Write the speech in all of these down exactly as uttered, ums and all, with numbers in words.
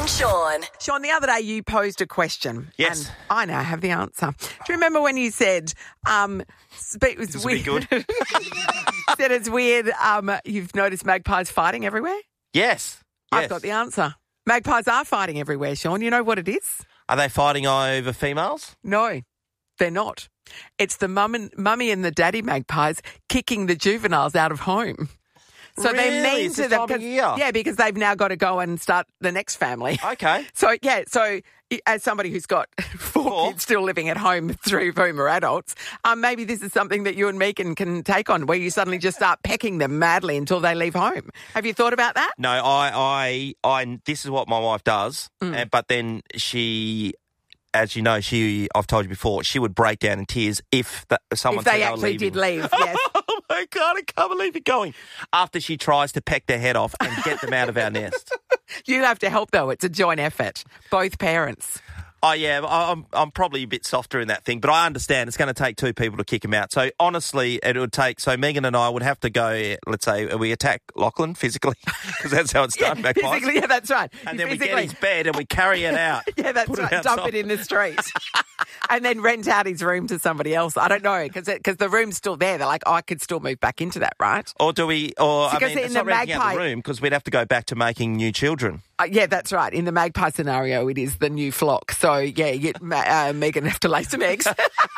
and Sean. Sean, the other day you posed a question. Yes. And I now have the answer. Do you remember when you said, um, it was This weird. will be good. said it's weird, um, you've noticed magpies fighting everywhere? Yes. I've yes. got the answer. Magpies are fighting everywhere, Sean. You know what it is? Are they fighting over females? No, they're not. It's the mum and, mummy and the daddy magpies kicking the juveniles out of home. So they're Really? mean It's to this them. time of 'cause- year? Yeah, because they've now got to go and start the next family. Okay. So, yeah, so as somebody who's got four, Four. kids still living at home, three of whom are adults, um, maybe this is something that you and Megan can take on, where you suddenly just start pecking them madly until they leave home. Have you thought about that? No, I, I, I. This is what my wife does, Mm. and, but then she, as you know, she. I've told you before, she would break down in tears if that, someone If they said, "Oh, actually leaving." did leave, yes. Oh my God, I can't believe you're going. After she tries to peck their head off and get them out of our nest. You have to help, though. It's a joint effort. Both parents. Oh, yeah, I'm I'm probably a bit softer in that thing, but I understand it's going to take two people to kick him out. So, honestly, it would take... So, Megan and I would have to go, let's say, we attack Lachlan physically, because that's how it's done, Yeah, magpies. physically, yeah, that's right. And You then we physically- get his bed and we carry it out. Yeah, that's Put it right. Dump outside. it in the street. And then rent out his room to somebody else. I don't know, because because the room's still there. They're like, oh, I could still move back into that, right? Or do we... Or, I Because mean, in it's the not renting out magpie- the room, because we'd have to go back to making new children. Uh, yeah, that's right. In the magpie scenario, it is the new flock. So, yeah, you, uh, Megan have to lay some eggs.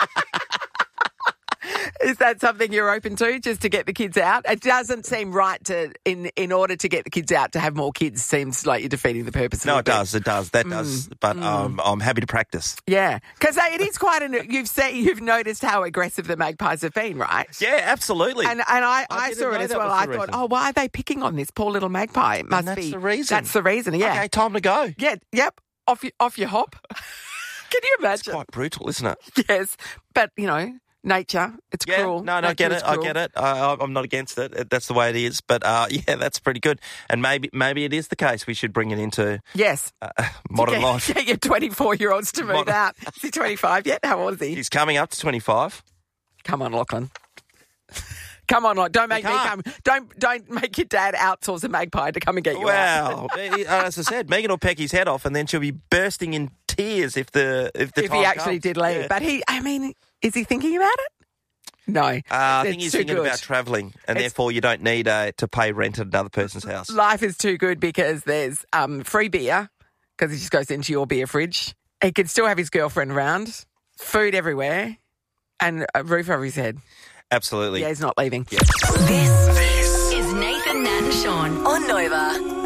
Is that something you're open to, just to get the kids out? It doesn't seem right to, in in order to get the kids out, to have more kids. Seems like you're defeating the purpose. a No, little it bit. does. It does. That does. But um, I'm happy to practice. Yeah, because it is quite an. You've seen, you've noticed how aggressive the magpies have been, right? Yeah, absolutely. And and I, I, didn't saw it know as that well. was I the thought, reason. oh, why are they picking on this poor little magpie? It must that's be the reason. That's the reason. Yeah. Okay, time to go. Yeah. Yep. Off you, off your hop. Can you It's imagine? quite brutal, isn't it? Yes, but you know, nature. It's Yeah, cruel. no, no, I Nature get is it. I cruel. get it. I, I'm not against it. It- That's the way it is. But uh, yeah, that's pretty good. And maybe, maybe it is the case. We should bring it into Yes. uh, modern Get- life. Get your twenty-four-year-olds to move Modern- out. Is he twenty-five yet? How old is he? He's coming up to twenty-five. Come on, Lachlan. Come on, Lachlan. Don't make me come. can't. Don't don't make your dad outsource a magpie to come and get you out. Wow. Eh, as I said, Megan will peck his head off, and then she'll be bursting in tears if the if the If time he actually comes. did leave. Yeah. But he, I mean, is he thinking about it? No. Uh, I think It's he's too thinking good. about travelling, and It's- therefore you don't need uh, to pay rent at another person's house. Life is too good because there's um, free beer, because he just goes into your beer fridge. He can still have his girlfriend around, food everywhere, and a roof over his head. Absolutely. Yeah, he's not leaving. This, this is Nathan, Nat and Sean on Nova.